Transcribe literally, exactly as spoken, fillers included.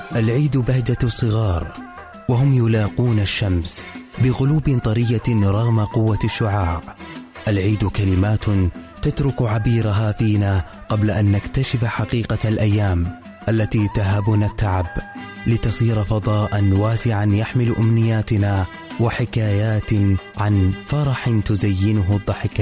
العيد بهجة الصغار وهم يلاقون الشمس بغلوب طرية رغم قوة الشعاع. العيد كلمات تترك عبيرها فينا قبل أن نكتشف حقيقة الأيام التي تهابنا التعب، لتصير فضاء واسعا يحمل أمنياتنا وحكايات عن فرح تزينه الضحكات.